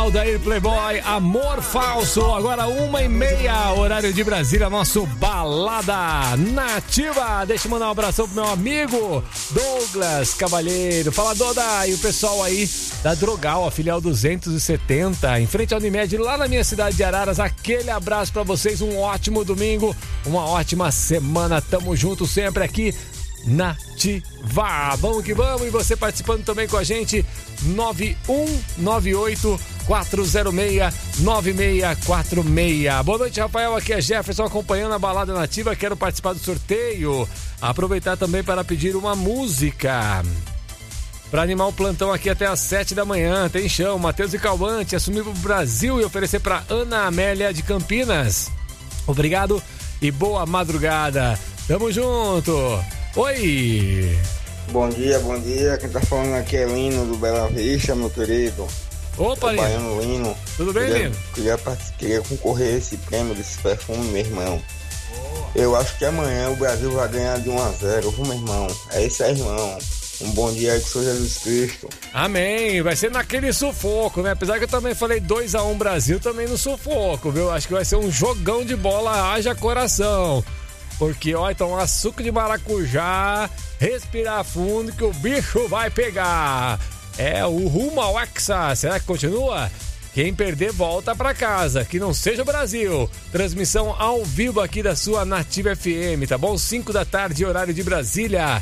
Aldair Playboy, Amor Falso. Agora 1h30, horário de Brasília, nosso Balada Nativa. Deixa eu mandar um abração pro meu amigo Douglas Cavalheiro. Fala, Doda, e o pessoal aí da Drogal, a filial 270, em frente ao Unimed, lá na minha cidade de Araras. Aquele abraço pra vocês, um ótimo domingo, uma ótima semana. Tamo junto sempre aqui Nativa. Vamos que vamos, e você participando também com a gente, 9198-406-9646. Boa noite, Rafael, aqui é Jefferson acompanhando a Balada Nativa, quero participar do sorteio, aproveitar também para pedir uma música para animar o plantão aqui até às 7 da manhã. Tem chão, Matheus e Calvante, assumir o Brasil e oferecer para Ana Amélia de Campinas. Obrigado e boa madrugada, tamo junto. Oi! Bom dia. Quem tá falando aqui é Lino do Bela Vista, meu querido. Opa, Lino. Lino. Tudo bem, Lino? Queria concorrer a esse prêmio desse perfume, meu irmão. Eu acho que amanhã o Brasil vai ganhar de 1-0, meu irmão. É isso aí, irmão. Um bom dia aí com o Senhor Jesus Cristo. Amém. Vai ser naquele sufoco, né? Apesar que eu também falei 2-1 Brasil, também no sufoco, viu? Acho que vai ser um jogão de bola, haja coração. Porque, ó, então, açúcar de maracujá, respirar fundo que o bicho vai pegar. É o rumo ao Hexa. Será que continua? Quem perder, volta pra casa. Que não seja o Brasil. Transmissão ao vivo aqui da sua Nativa FM, tá bom? 5 da tarde, horário de Brasília.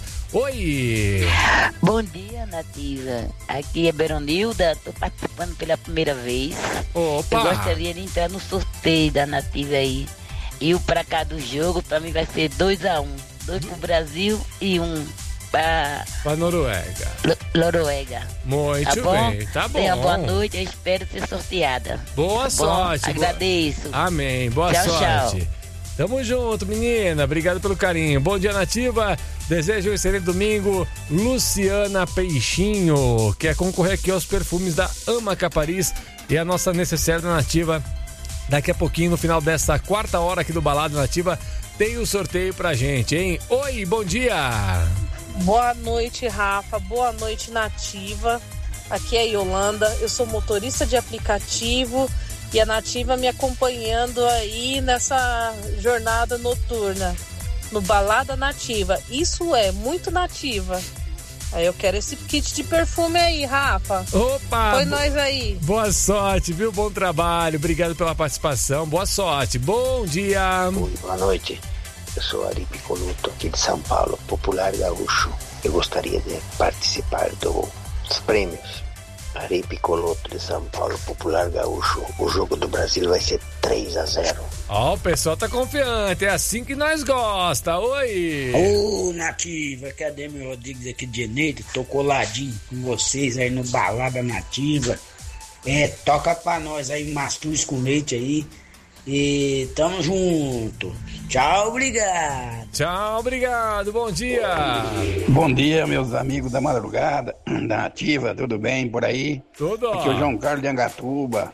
Oi! Bom dia, Nativa. Aqui é Beronilda, tô participando pela primeira vez. Opa! Eu gostaria de entrar no sorteio da Nativa aí. E o pra cá do jogo, pra mim vai ser 2-1. 2 pro Brasil e 1 pra Noruega. Noruega. Muito tá bom? bem, tá bom. Tenha boa noite, eu espero ser sorteada. Boa tá sorte. Bom? Agradeço. Amém, boa tchau, sorte. Tchau. Tamo junto, menina. Obrigado pelo carinho. Bom dia, Nativa. Desejo um excelente domingo. Luciana Peixinho, quer concorrer aqui aos perfumes da Amaca Paris e a nossa necessaire da Nativa. Daqui a pouquinho, no final dessa quarta hora aqui do Balada Nativa, tem o sorteio pra gente, hein? Oi, bom dia! Boa noite, Rafa. Boa noite, Nativa. Aqui é a Yolanda. Eu sou motorista de aplicativo e a Nativa me acompanhando aí nessa jornada noturna no Balada Nativa. Isso é muito nativa. Aí eu quero esse kit de perfume aí, Rafa. Opa! Foi nós aí. Boa sorte, viu? Bom trabalho. Obrigado pela participação. Boa sorte. Bom dia. Boa noite. Eu sou Ari Picoluto, aqui de São Paulo, popular gaúcho. Eu gostaria de participar dos prêmios. Ari Picoluto de São Paulo, popular gaúcho. O jogo do Brasil vai ser 3-0. Ó, o pessoal tá confiante, é assim que nós gosta. Oi! Ô, Nativa, cadê meu Rodrigues aqui de Eneito? Tô coladinho com vocês aí no Balada Nativa. Toca pra nós aí, Mastruz com leite aí. E tamo junto. Tchau, obrigado. Tchau, obrigado. Bom dia. Bom dia, meus amigos da madrugada, da Nativa, tudo bem por aí? Tudo. Aqui é o João Carlos de Angatuba.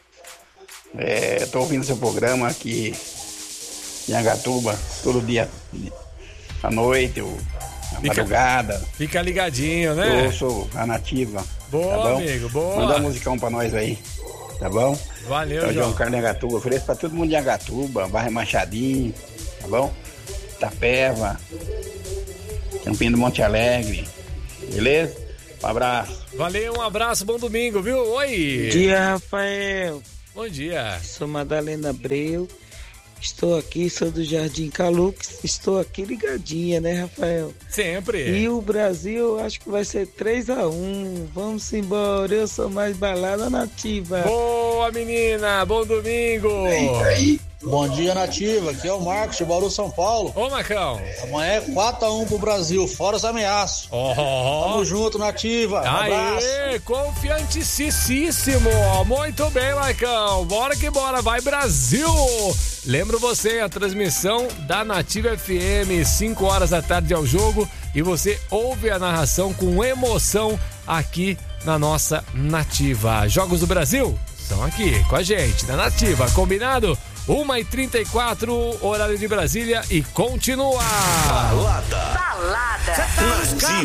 Tô ouvindo seu programa aqui em Angatuba, todo dia à noite, madrugada. Fica ligadinho, né? Eu sou a Nativa. Boa, tá bom? Amigo, boa. Manda um musicão pra nós aí, tá bom? Valeu, é o João. João Carlos de Angatuba. Ofereço pra todo mundo de Angatuba, Barra Machadinho, tá bom? Itapeva, Campinho do Monte Alegre, beleza? Um abraço. Valeu, um abraço, bom domingo, viu? Oi! Bom dia, Rafael. Bom dia. Sou Madalena Abreu. Estou aqui, sou do Jardim Calux. Estou aqui ligadinha, né, Rafael? Sempre. E o Brasil, acho que vai ser 3-1. Vamos embora, eu sou mais Balada Nativa. Boa, menina, bom domingo. Bom dia, Nativa. Aqui é o Marcos de Bauru, São Paulo. Ô, Marcão. Amanhã é 4-1 pro Brasil, fora os ameaços. Tamo junto, Nativa. Um abraço. Aê, confiantíssimo. Muito bem, Marcão. Bora que bora, vai Brasil. Lembro você, a transmissão da Nativa FM, 5 horas da tarde ao jogo, e você ouve a narração com emoção aqui na nossa Nativa. Jogos do Brasil são aqui com a gente, na Nativa, combinado? 1h34, horário de Brasília, e continua. Balada.